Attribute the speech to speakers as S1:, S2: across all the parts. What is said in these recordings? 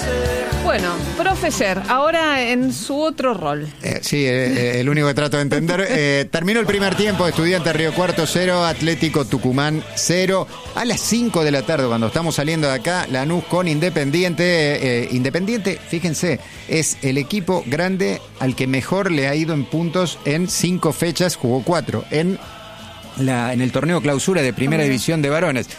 S1: Bueno, profe Ser, ahora en su otro rol.
S2: Sí, el único que trato de entender. Terminó el primer tiempo, Estudiantes Río Cuarto 0, Atlético Tucumán 0. A las 5 de la tarde, cuando estamos saliendo de acá, Lanús con Independiente. Independiente, fíjense, es el equipo grande al que mejor le ha ido en puntos en 5 fechas, jugó 4 en el torneo clausura de Primera División de varones.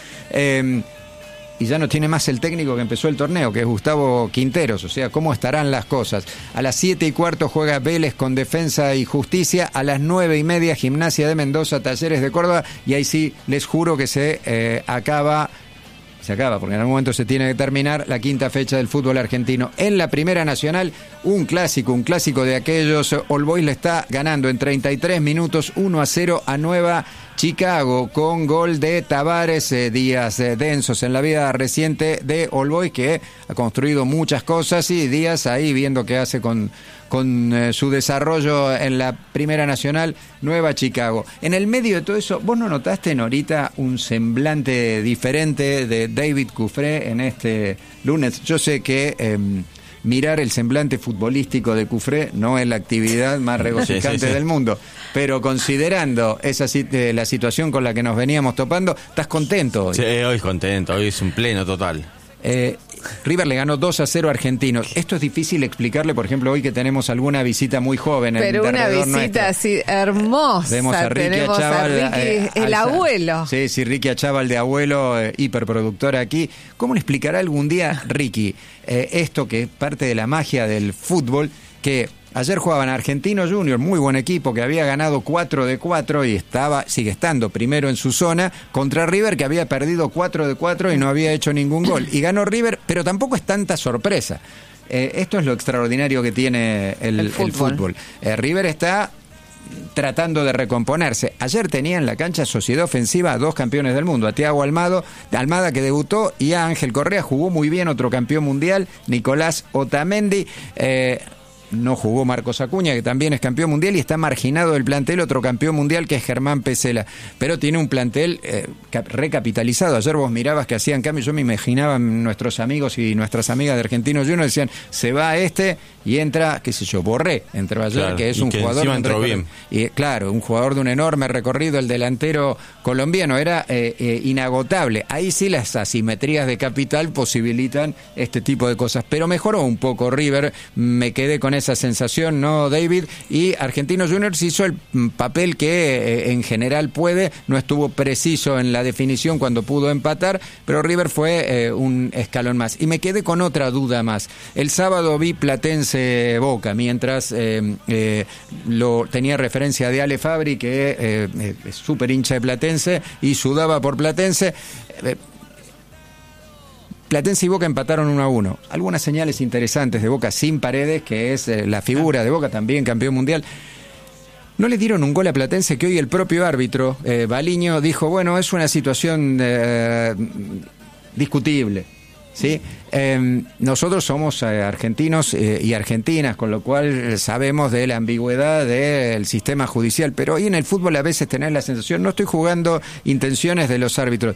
S2: Y ya no tiene más el técnico que empezó el torneo, que es Gustavo Quinteros. O sea, ¿cómo estarán las cosas? A las 7:15 juega Vélez con Defensa y Justicia. A las 9:30 Gimnasia de Mendoza, Talleres de Córdoba. Y ahí sí, les juro que se acaba, porque en algún momento se tiene que terminar la quinta fecha del fútbol argentino. En la Primera Nacional, un clásico de aquellos. All Boys le está ganando en 33 minutos 1-0 a Nueva Chicago, con gol de Tavares. Días densos en la vida reciente de All Boys, que ha construido muchas cosas, y Díaz ahí viendo qué hace con su desarrollo en la Primera Nacional. Nueva Chicago. En el medio de todo eso, ¿vos no notaste, Norita, un semblante diferente de David Cufré en este lunes? Yo sé que mirar el semblante futbolístico de Cufré no es la actividad más regocijante del mundo, pero considerando la situación con la que nos veníamos topando, ¿estás contento hoy?
S3: Sí, hoy contento, hoy es un pleno total.
S2: River le ganó 2-0 a Argentinos. Esto es difícil explicarle, por ejemplo, hoy que tenemos alguna visita muy joven.
S1: Pero una visita así hermosa.
S2: Vemos a Ricky Achával,
S1: el abuelo.
S2: Sí, Ricky Achával de abuelo, hiperproductor aquí. ¿Cómo le explicará algún día Ricky esto que es parte de la magia del fútbol? Que ayer jugaban Argentino Junior, muy buen equipo, que había ganado 4 de 4 y sigue estando primero en su zona, contra River, que había perdido 4 de 4 y no había hecho ningún gol. Y ganó River, pero tampoco es tanta sorpresa. Esto es lo extraordinario que tiene el fútbol. River está tratando de recomponerse. Ayer tenía en la cancha Sociedad Ofensiva a 2 campeones del mundo, a Thiago Almada, que debutó, y a Ángel Correa. Jugó muy bien otro campeón mundial, Nicolás Otamendi. No jugó Marcos Acuña, que también es campeón mundial, y está marginado del plantel otro campeón mundial, que es Germán Pesela. Pero tiene un plantel recapitalizado. Ayer vos mirabas que hacían cambios. Yo me imaginaba nuestros amigos y nuestras amigas de Argentinos Juniors decían, se va y entra, qué sé yo, Borré, entró ayer, claro, que es un jugador
S3: bien.
S2: Y claro, un jugador de un enorme recorrido, el delantero colombiano, era inagotable. Ahí sí las asimetrías de capital posibilitan este tipo de cosas, pero mejoró un poco River. Me quedé con esa sensación, ¿no, David? Y Argentinos Juniors hizo el papel que en general puede. No estuvo preciso en la definición cuando pudo empatar, pero River fue un escalón más. Y me quedé con otra duda más. El sábado vi Platense Boca, mientras lo tenía referencia de Ale Fabri, que es súper hincha de Platense y sudaba por Platense. Platense y Boca empataron 1-1. Algunas señales interesantes de Boca sin Paredes, que es la figura de Boca, también campeón mundial. No le dieron un gol a Platense, que hoy el propio árbitro, Baliño, dijo, bueno, es una situación discutible. ¿Sí? Nosotros somos argentinos y argentinas, con lo cual sabemos de la ambigüedad del sistema judicial, pero hoy en el fútbol a veces tenés la sensación, no estoy jugando intenciones de los árbitros,